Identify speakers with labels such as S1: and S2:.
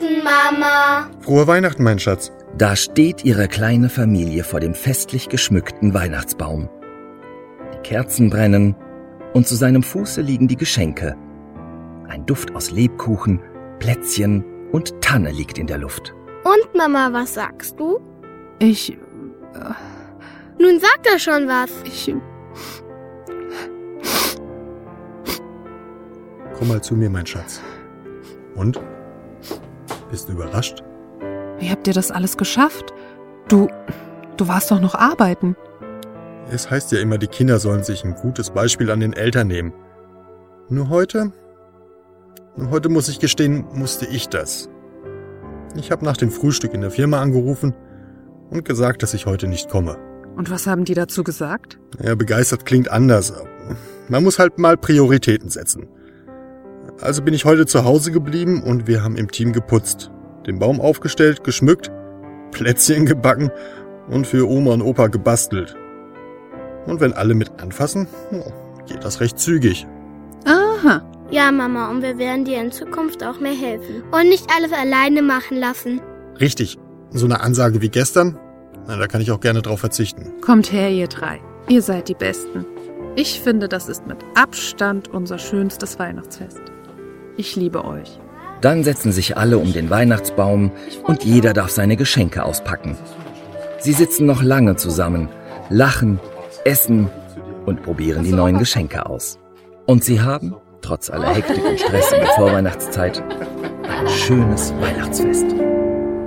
S1: Weihnachten, Mama.
S2: Frohe Weihnachten, mein Schatz.
S3: Da steht ihre kleine Familie vor dem festlich geschmückten Weihnachtsbaum. Die Kerzen brennen und zu seinem Fuße liegen die Geschenke. Ein Duft aus Lebkuchen, Plätzchen und Tanne liegt in der Luft.
S1: Und Mama, was sagst du?
S4: Nun sag doch schon was.
S2: Komm mal zu mir, mein Schatz. Und? Bist du überrascht?
S5: Wie habt ihr das alles geschafft? Du warst doch noch arbeiten.
S2: Es heißt ja immer, die Kinder sollen sich ein gutes Beispiel an den Eltern nehmen. Nur heute muss ich gestehen, musste ich das. Ich habe nach dem Frühstück in der Firma angerufen und gesagt, dass ich heute nicht komme.
S5: Und was haben die dazu gesagt?
S2: Ja, begeistert klingt anders. Man muss halt mal Prioritäten setzen. Also bin ich heute zu Hause geblieben und wir haben im Team geputzt, den Baum aufgestellt, geschmückt, Plätzchen gebacken und für Oma und Opa gebastelt. Und wenn alle mit anfassen, geht das recht zügig.
S5: Aha.
S4: Ja, Mama, und wir werden dir in Zukunft auch mehr helfen. Und nicht alles alleine machen lassen.
S2: Richtig. So eine Ansage wie gestern, da kann ich auch gerne drauf verzichten.
S5: Kommt her, ihr drei. Ihr seid die Besten. Ich finde, das ist mit Abstand unser schönstes Weihnachtsfest. Ich liebe euch.
S3: Dann setzen sich alle um den Weihnachtsbaum und jeder darf seine Geschenke auspacken. Sie sitzen noch lange zusammen, lachen, essen und probieren die neuen Geschenke aus. Und sie haben, trotz aller Hektik und Stress in der Vorweihnachtszeit, ein schönes Weihnachtsfest.